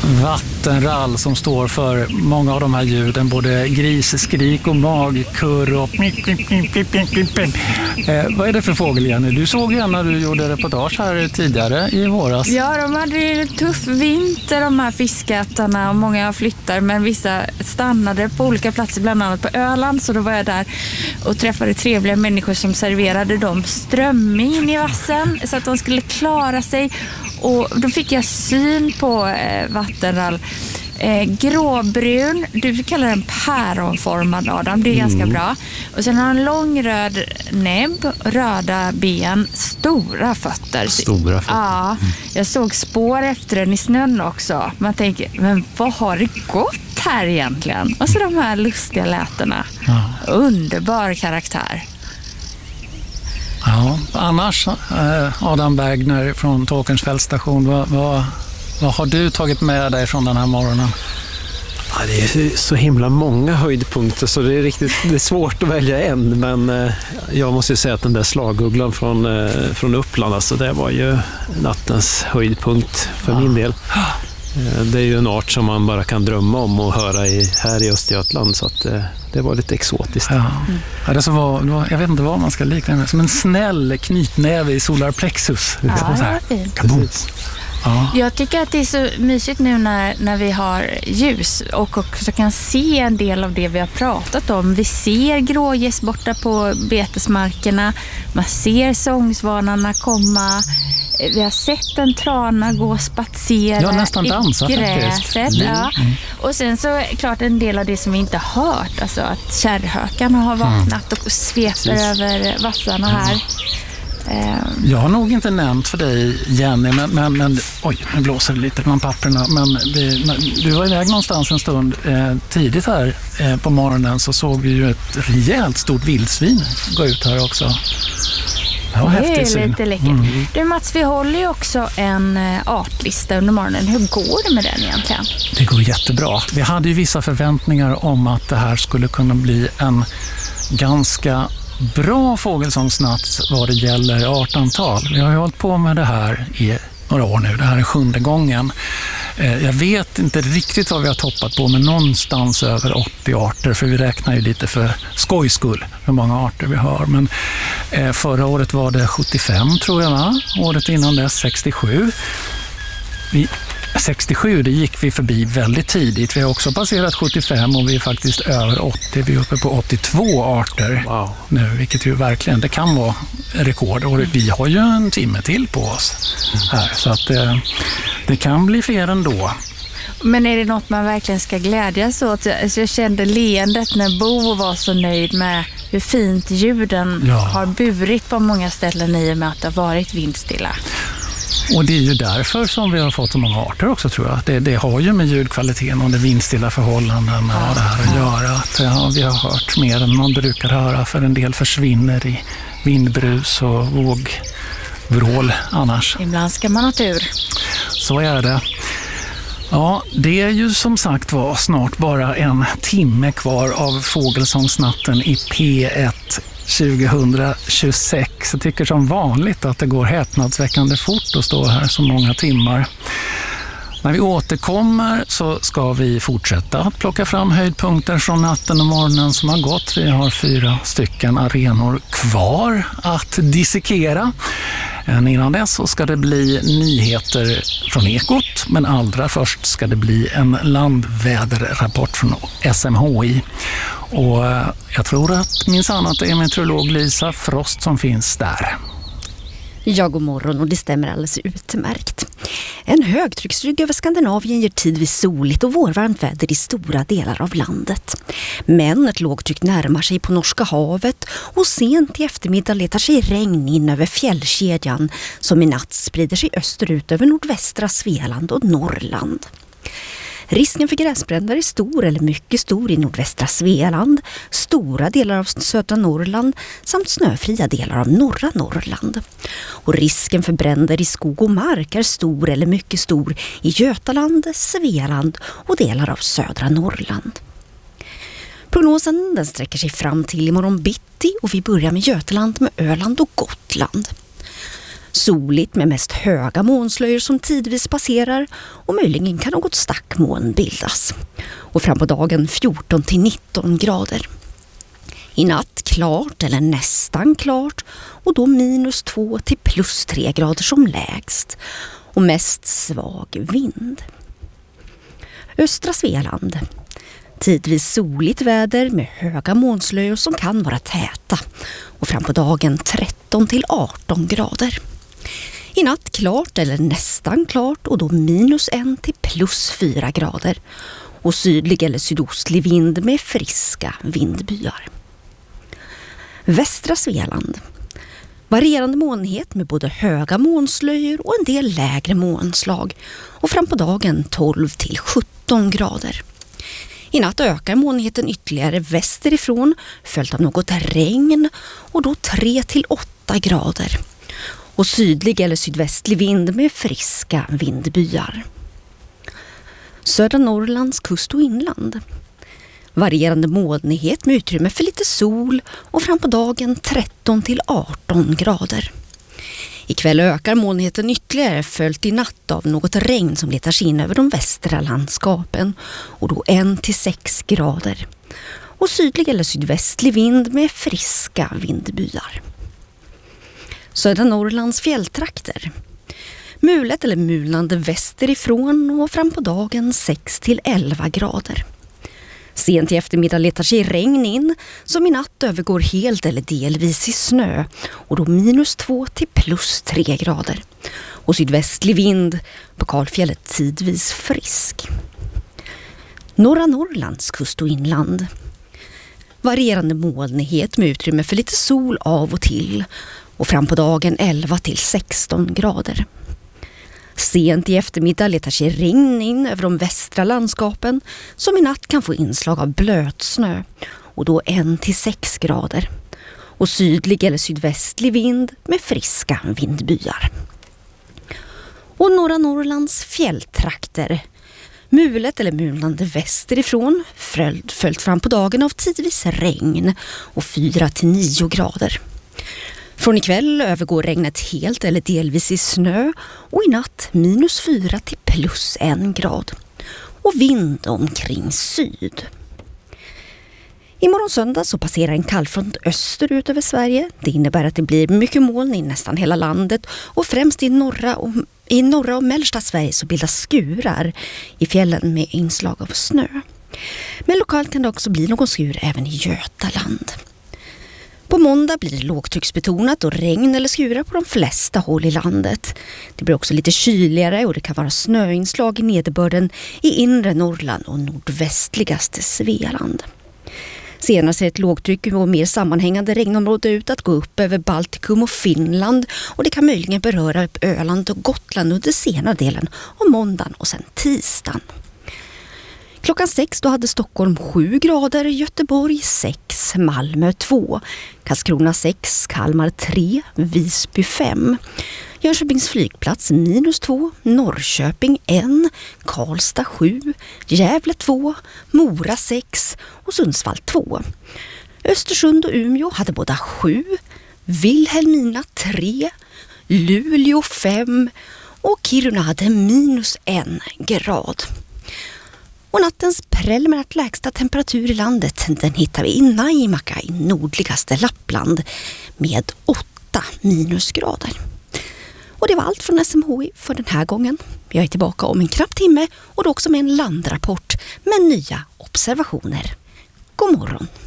vattenrall som står för många av de här ljuden, både grisskrik och magkurr och vad är det för fågel, Jenny? Du såg ju när du gjorde reportage här tidigare i våras. Ja, de hade ju en tuff vinter, de här fiskätarna, och många flyttar, men vissa stannade på olika platser, bland annat på Öland, så då var jag där och träffade trevliga människor som serverade dem strömming i vassen så att de skulle klara sig. Och då fick jag syn på vattenrall. Gråbrun, du kallar den päronformad, Adam, det är ganska bra. Och sen har en lång röd näbb, röda ben, stora fötter. Ja, jag såg spår efter den i snön också. Man tänker, men vad har det gått här egentligen? Och så de här lustiga lätena. Underbar karaktär. Ja, annars Adam Bergner från Tåkernsfälls station, vad har du tagit med dig från den här morgonen? Ja, det är så himla många höjdpunkter så det är svårt att välja en, men jag måste ju säga att den där slagugglan från Uppland, alltså det var ju nattens höjdpunkt för min del. Det är ju en art som man bara kan drömma om och höra här i Östergötland, så att det var lite exotiskt. Ja, det var, jag vet inte vad man ska likna med, som en snäll knytnäve i solar plexus. Ja, det var fint. Ja. Jag tycker att det är så mysigt nu när vi har ljus och också kan se en del av det vi har pratat om. Vi ser grågäss borta på betesmarkerna, man ser sångsvanarna komma. Vi har sett en trana gå och spatsera nästan dansa, i gräset. Faktiskt. Ja. Och sen så är klart en del av det som vi inte har hört, alltså att kärrhökarna har vaknat och sveper över vassarna här. Jag har nog inte nämnt för dig, Jenny, men oj, nu blåser det lite bland papperna, men du var iväg någonstans en stund tidigt här på morgonen, så såg vi ju ett rejält stort vildsvin gå ut här också. Det är lite läckert. Du Mats, vi håller ju också en artlista under morgonen. Hur går det med den egentligen? Det går jättebra. Vi hade ju vissa förväntningar om att det här skulle kunna bli en ganska bra fågelsångsnatt vad det gäller artantal. Vi har ju hållit på med det här i några år nu. Det här är 7:e gången. Jag vet inte riktigt vad vi har toppat på, men någonstans över 80 arter, för vi räknar ju lite för skojs skull hur många arter vi har. Men förra året var det 75 tror jag, va? Året innan dess 67. 67, det gick vi förbi väldigt tidigt. Vi har också passerat 75 och vi är faktiskt över 80. Vi är uppe på 82 arter nu, vilket ju verkligen, det kan vara rekord. Och vi har ju en timme till på oss här, så att det kan bli fler ändå. Men är det något man verkligen ska glädjas åt? Alltså jag kände leendet när Bo var så nöjd med hur fint ljuden har burit på många ställen i och med att det har varit vindstilla. Och det är ju därför som vi har fått så många arter också, tror jag. Det har ju med ljudkvaliteten och det vindstilla förhållanden och det här att göra. Att vi har hört mer än man brukar höra, för en del försvinner i vindbrus och vågvrål annars. Ibland ska man ha tur. Så är det. Ja, det är ju som sagt var snart bara en timme kvar av Fågelsångsnatten i P1 2026. Jag tycker som vanligt att det går häpnadsväckande fort att stå här så många timmar. När vi återkommer så ska vi fortsätta att plocka fram höjdpunkter från natten och morgonen som har gått. Vi har 4 stycken arenor kvar att dissekera. Innan dess så ska det bli nyheter från Ekot, men allra först ska det bli en landväderrapport från SMHI. Och jag tror att minsann att det är meteorolog Lisa Frost som finns där. Ja, god morgon, och det stämmer alldeles utmärkt. En högtrycksrygg över Skandinavien ger tidvis soligt och vårvarmt väder i stora delar av landet. Men ett lågtryck närmar sig på Norska havet och sent i eftermiddag letar sig regn in över fjällkedjan som i natt sprider sig österut över nordvästra Svealand och Norrland. Risken för gräsbränder är stor eller mycket stor i nordvästra Svealand, stora delar av södra Norrland samt snöfria delar av norra Norrland. Och risken för bränder i skog och mark är stor eller mycket stor i Götaland, Svealand och delar av södra Norrland. Prognosen den sträcker sig fram till imorgon bitti och vi börjar med Götaland, med Öland och Gotland. Soligt med mest höga molnslöjor som tidvis passerar och möjligen kan något stackmoln bildas. Och fram på dagen 14 till 19 grader. I natt klart eller nästan klart och då -2 till +3 grader som lägst och mest svag vind. Östra Svealand. Tidvis soligt väder med höga molnslöjor som kan vara täta och fram på dagen 13 till 18 grader. I natt klart eller nästan klart och då -1 till +4 grader och sydlig eller sydostlig vind med friska vindbyar. Västra Svealand. Varierande molnighet med både höga molnslöjor och en del lägre molnslag och fram på dagen 12 till 17 grader. I natt ökar molnigheten ytterligare västerifrån följt av något regn och då 3 till 8 grader och sydlig eller sydvästlig vind med friska vindbyar. Södra Norrlands kust och inland. Varierande molnighet med utrymme för lite sol och fram på dagen 13 till 18 grader. Ikväll ökar molnigheten ytterligare följt i natt av något regn som letar sig in över de västra landskapen och då 1 till 6 grader. Och sydlig eller sydvästlig vind med friska vindbyar. Södra Norrlands fjälltrakter. Mulet eller mulnande västerifrån och fram på dagen 6 till 11 grader. Sent i eftermiddag letar sig regn in som i natt övergår helt eller delvis i snö och då -2 till +3 grader. Och sydvästlig vind på Kalfjället tidvis frisk. Norra Norrlands kust och inland. Varierande molnighet med utrymme för lite sol av och till och fram på dagen 11 till 16 grader. Sent i eftermiddag letar sig regn in över de västra landskapen som i natt kan få inslag av blötsnö och då 1 till 6 grader. Och sydlig eller sydvästlig vind med friska vindbyar. Och norra Norrlands fjälltrakter. Mulet eller mulnande västerifrån följt fram på dagen av tidvis regn och 4 till 9 grader. Från ikväll övergår regnet helt eller delvis i snö och i natt -4 till +1 grad och vind omkring syd. Imorgon söndag så passerar en kallfront österut över Sverige. Det innebär att det blir mycket moln i nästan hela landet och främst i norra och mellersta Sverige så bildas skurar i fjällen med inslag av snö. Men lokalt kan det också bli någon skur även i Götaland. På måndag blir det lågtrycksbetonat och regn eller skurar på de flesta håll i landet. Det blir också lite kyligare och det kan vara snöinslag i nederbörden i inre Norrland och nordvästligaste Svealand. Senare ser ett lågtryck och mer sammanhängande regnområde ut att gå upp över Baltikum och Finland och det kan möjligen beröra Öland och Gotland under senare delen av måndagen och sen tisdagen. Klockan 6 då hade Stockholm 7 grader, Göteborg 6, Malmö 2, Karlskrona 6, Kalmar 3, Visby 5, Jönköpings flygplats -2, Norrköping 1, Karlstad 7, Gävle 2, Mora 6 och Sundsvall 2. Östersund och Umeå hade båda 7, Vilhelmina 3, Luleå 5 och Kiruna hade -1 grad. Och nattens preliminärt lägsta temperatur i landet den hittar vi i Naimakka i nordligaste Lappland med 8 minusgrader. Och det var allt från SMHI för den här gången. Jag är tillbaka om en knapp timme och då också med en landrapport med nya observationer. God morgon!